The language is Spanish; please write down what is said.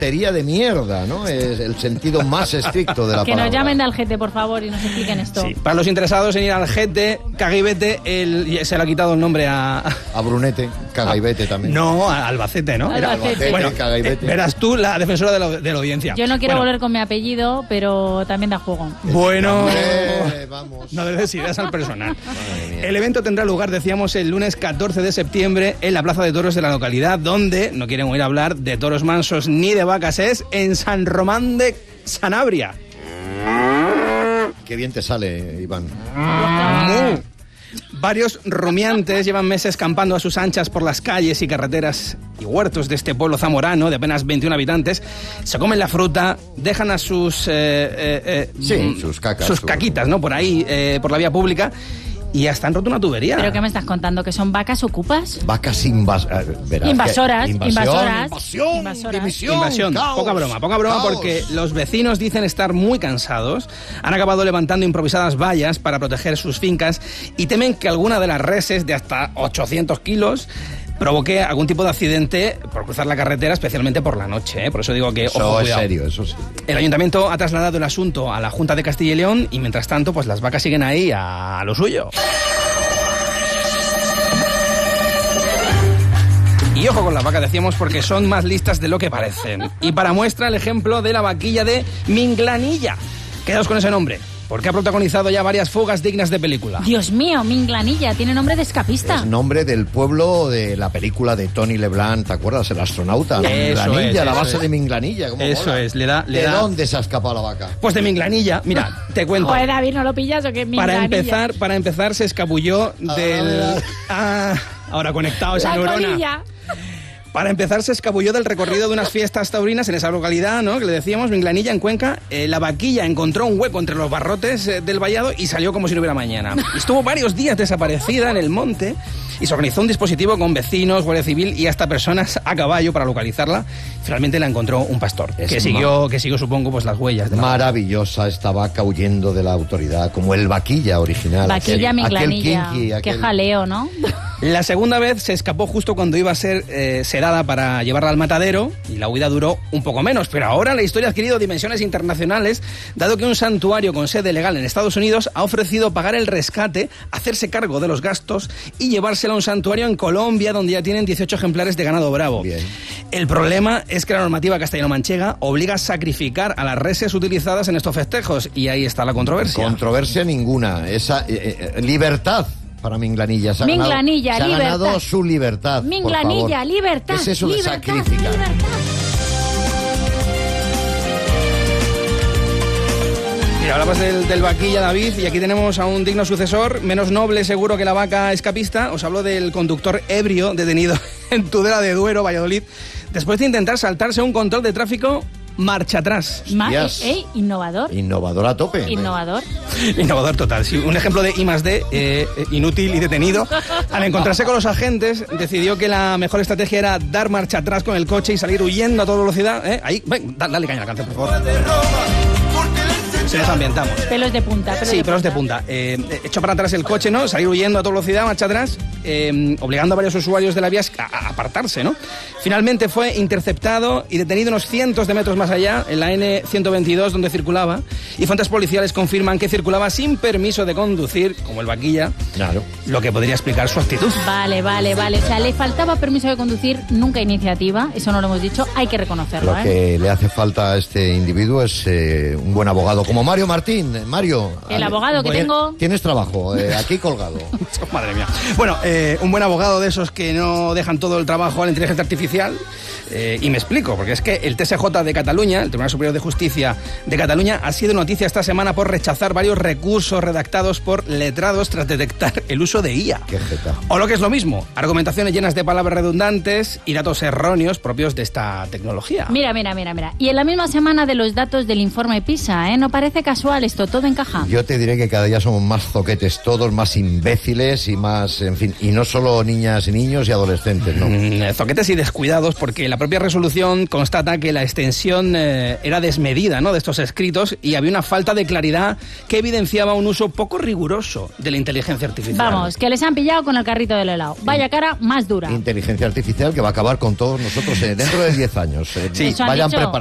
tontería de mierda, ¿no? Es el sentido más estricto de la palabra. Que nos llamen de Algete, por favor, y nos expliquen esto. Sí, para los interesados en ir a Algete, Cagaibete, se le ha quitado el nombre a Brunete, Cagaibete también. No, a Albacete, ¿no? Albacete. Bueno, Cagaibete. verás tú la defensora de la audiencia. Yo no quiero volver con mi apellido, pero también da juego. Bueno, vamos. no des ideas al personal. El evento tendrá lugar, decíamos, el lunes 14 de septiembre en la Plaza de Toros de la localidad, donde no quieren oír hablar de toros mansos ni de vacas, es en San Román de Sanabria. Qué bien te sale, Iván. Varios rumiantes llevan meses campando a sus anchas por las calles y carreteras y huertos de este pueblo zamorano de apenas 21 habitantes. Se comen la fruta, dejan a sus sus caquitas, ¿no? Por ahí, por la vía pública. Y hasta han roto una tubería. ¿Pero qué me estás contando? ¿Que son vacas ocupas? Vacas invasoras. Invasión. Poca broma, porque los vecinos dicen estar muy cansados. Han acabado levantando improvisadas vallas para proteger sus fincas y temen que alguna de las reses de hasta 800 kilos provoque algún tipo de accidente por cruzar la carretera, especialmente por la noche, ¿eh? Por eso digo que, ojo, es cuidado. serio, eso sí. El ayuntamiento ha trasladado el asunto a la Junta de Castilla y León y, mientras tanto, pues las vacas siguen ahí a lo suyo. Y ojo con las vacas, decíamos, porque son más listas de lo que parecen. Y para muestra, el ejemplo de la vaquilla de Minglanilla. Quedaos con ese nombre, porque ha protagonizado ya varias fugas dignas de película. Dios mío, Minglanilla, tiene nombre de escapista. Es nombre del pueblo de la película de Tony LeBlanc, ¿te acuerdas? El astronauta. Minglanilla, la base de Minglanilla. Eso es, le da... ¿De dónde se ha escapado la vaca? Pues de Minglanilla, mira, te cuento. Joder, David, ¿no lo pillas o qué? Minglanilla. Para empezar, se escabulló del... ahora conectado esa neurona. Colilla. Para empezar, se escabulló del recorrido de unas fiestas taurinas en esa localidad, ¿no? Que le decíamos, Minglanilla, en Cuenca. La vaquilla encontró un hueco entre los barrotes del vallado y salió como si no hubiera mañana. Estuvo varios días desaparecida en el monte y se organizó un dispositivo con vecinos, Guardia Civil y hasta personas a caballo para localizarla. Finalmente la encontró un pastor, que siguió, supongo, pues las huellas de la maravillosa esta vaca huyendo de la autoridad, como el vaquilla original. Vaquilla Minglanilla. Qué jaleo, ¿no? La segunda vez se escapó justo cuando iba a ser sedada para llevarla al matadero y la huida duró un poco menos, pero ahora la historia ha adquirido dimensiones internacionales, dado que un santuario con sede legal en Estados Unidos ha ofrecido pagar el rescate, hacerse cargo de los gastos y llevársela a un santuario en Colombia, donde ya tienen 18 ejemplares de ganado bravo. Bien. El problema es que la normativa castellano-manchega obliga a sacrificar a las reses utilizadas en estos festejos, y ahí está la controversia. Controversia ninguna. Esa libertad para Minglanilla. Se ha ganado su libertad. Minglanilla, libertad. ¿Qué es eso de sacrificar? Libertad. Mira, hablabas del vaquilla, David, y aquí tenemos a un digno sucesor, menos noble seguro que la vaca escapista. Os hablo del conductor ebrio detenido en Tudela de Duero, Valladolid, después de intentar saltarse un control de tráfico marcha atrás. Innovador. Innovador a tope. Innovador. Innovador total. Sí, un ejemplo de I+D, inútil y detenido. Al encontrarse con los agentes, decidió que la mejor estrategia era dar marcha atrás con el coche y salir huyendo a toda velocidad. Ahí, ven, dale caña a la canción, por favor. Se desambientamos. Pelos de punta. Pelos de punta. Echó para atrás el coche, ¿no? Salir huyendo a toda velocidad, marcha atrás, obligando a varios usuarios de la vía a apartarse, ¿no? Finalmente fue interceptado y detenido unos cientos de metros más allá, en la N122, donde circulaba, y fuentes policiales confirman que circulaba sin permiso de conducir, como el vaquilla. Claro. Lo que podría explicar su actitud. Vale. O sea, le faltaba permiso de conducir, nunca iniciativa, eso no lo hemos dicho, hay que reconocerlo. Lo que le hace falta a este individuo es un buen abogado, como Mario Martín. Mario. El abogado que tengo. Tienes trabajo, aquí colgado. Madre mía. Bueno, un buen abogado de esos que no dejan todo el trabajo a la inteligencia artificial. Y me explico, porque es que el TSJ de Cataluña, el Tribunal Superior de Justicia de Cataluña, ha sido noticia esta semana por rechazar varios recursos redactados por letrados tras detectar el uso de IA. Qué jeta. O lo que es lo mismo, argumentaciones llenas de palabras redundantes y datos erróneos propios de esta tecnología. Mira. Y en la misma semana de los datos del informe PISA, ¿no parece? parece casual esto, todo encaja. Yo te diré que cada día somos más zoquetes todos, más imbéciles y más, en fin, y no solo niñas y niños y adolescentes, ¿no? Zoquetes y descuidados, porque la propia resolución constata que la extensión era desmedida, ¿no?, de estos escritos, y había una falta de claridad que evidenciaba un uso poco riguroso de la inteligencia artificial. Vamos, que les han pillado con el carrito del helado. Vaya cara más dura. Inteligencia artificial que va a acabar con todos nosotros dentro de 10 años. Sí. Vayan preparados.